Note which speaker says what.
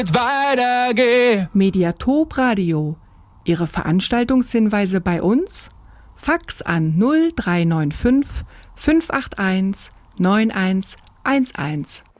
Speaker 1: weitergehe.
Speaker 2: Mediatop Radio. Ihre Veranstaltungshinweise bei uns? Fax an 0395 581 9111.